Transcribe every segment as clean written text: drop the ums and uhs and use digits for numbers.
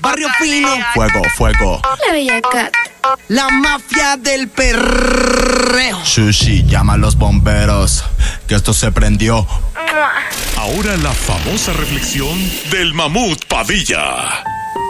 Barrio Fino. Fuego, fuego. La Bella Cat. La mafia del perreo. Sushi, llama a los bomberos, que esto se prendió. Ahora la famosa reflexión del Mamut Padilla.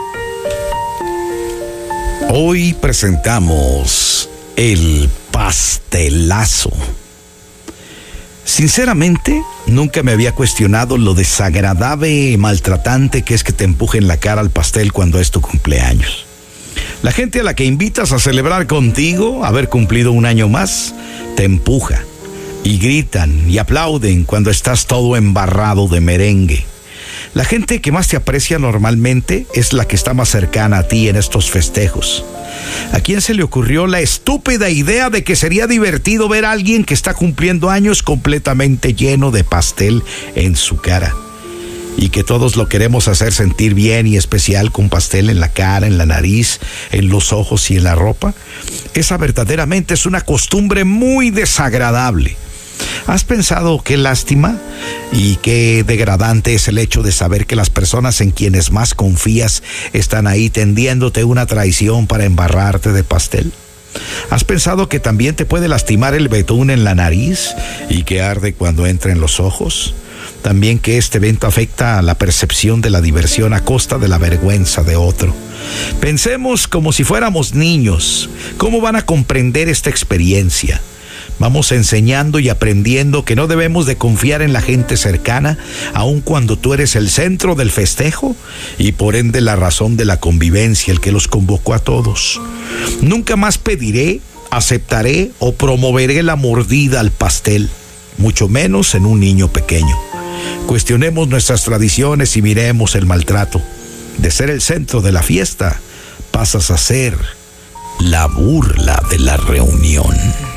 Hoy presentamos el pastelazo. Sinceramente, nunca me había cuestionado lo desagradable y maltratante que es que te empujen la cara al pastel cuando es tu cumpleaños. La gente a la que invitas a celebrar contigo, haber cumplido un año más, te empuja y gritan y aplauden cuando estás todo embarrado de merengue. La gente que más te aprecia normalmente es la que está más cercana a ti en estos festejos. ¿A quién se le ocurrió la estúpida idea de que sería divertido ver a alguien que está cumpliendo años completamente lleno de pastel en su cara? Y que todos lo queremos hacer sentir bien y especial con pastel en la cara, en la nariz, en los ojos y en la ropa. Esa verdaderamente es una costumbre muy desagradable. ¿Has pensado qué lástima y qué degradante es el hecho de saber que las personas en quienes más confías están ahí tendiéndote una traición para embarrarte de pastel? ¿Has pensado que también te puede lastimar el betún en la nariz y que arde cuando entra en los ojos? También que este evento afecta a la percepción de la diversión a costa de la vergüenza de otro. Pensemos como si fuéramos niños. ¿Cómo van a comprender esta experiencia? Vamos enseñando y aprendiendo que no debemos de confiar en la gente cercana, aun cuando tú eres el centro del festejo y por ende la razón de la convivencia, el que los convocó a todos. Nunca más pediré, aceptaré o promoveré la mordida al pastel, mucho menos en un niño pequeño. Cuestionemos nuestras tradiciones y miremos el maltrato. De ser el centro de la fiesta, pasas a ser la burla de la reunión.